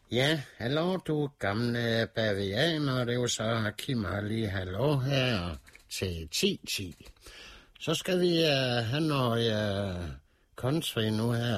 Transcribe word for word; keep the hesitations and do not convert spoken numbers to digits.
Ja, hallo du gamle bavianer, det er jo så Kim og lige hallo her til ti ti. Så skal vi uh, have noget uh, country nu her.